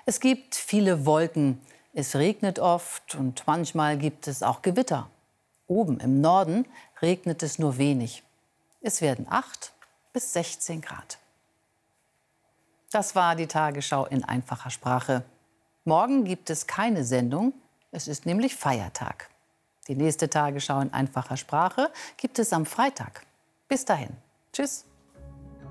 Es gibt viele Wolken. Es regnet oft und manchmal gibt es auch Gewitter. Oben im Norden regnet es nur wenig. Es werden 8 bis 16 Grad. Das war die Tagesschau in einfacher Sprache. Morgen gibt es keine Sendung. Es ist nämlich Feiertag. Die nächste Tagesschau in einfacher Sprache gibt es am Freitag. Bis dahin. Tschüss.